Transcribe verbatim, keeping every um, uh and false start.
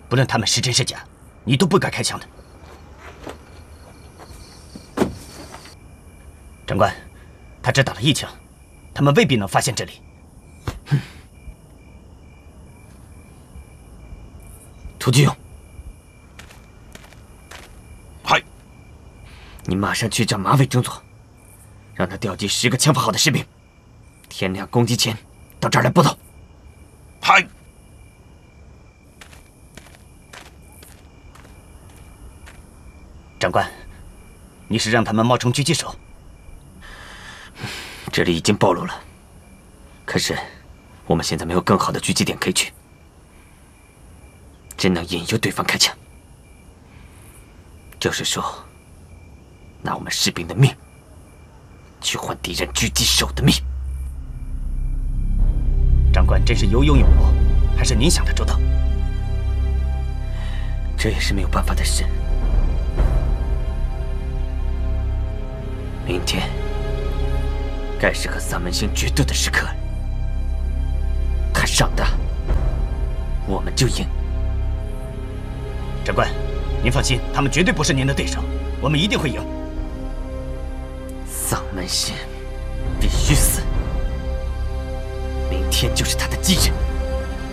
不论他们是真是假，你都不该开枪的。长官，他只打了一枪，他们未必能发现这里。哼！涂继勇， 嗨， 你马上去找马尾中佐，让他调集十个枪法好的士兵，天亮攻击前到这儿来报道。 嗨。 长官，你是让他们冒充狙击手？这里已经暴露了，可是我们现在没有更好的狙击点可以去，只能引诱对方开枪。就是说，拿我们士兵的命去换敌人狙击手的命。长官真是有勇有谋，还是您想的周到？这也是没有办法的事。 明天，该是和三门星决斗的时刻。他上的，我们就赢。长官，您放心，他们绝对不是您的对手，我们一定会赢。丧门星必须死，明天就是他的忌日。